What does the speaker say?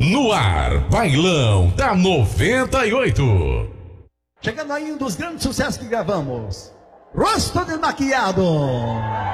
No ar, Bailão da 98. Chegando aí um dos grandes sucessos que gravamos. Rosto Desmaquiado.